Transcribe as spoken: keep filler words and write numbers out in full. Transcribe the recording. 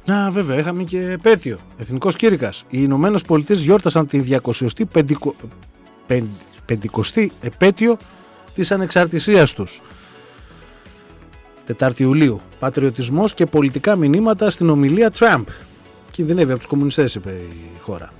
Α, βέβαια, είχαμε και επέτειο. Εθνικός κήρυκας. Οι Ηνωμένες Πολιτείες γιόρτασαν την διακοσιοστή πεντηκο... πεντηκοστή επέτειο της ανεξαρτησίας τους. Τετάρτη Ιουλίου. Πατριωτισμός και πολιτικά μηνύματα στην ομιλία Τραμπ. Κινδυνεύει από τους κομμουνιστές, είπε η χώρα.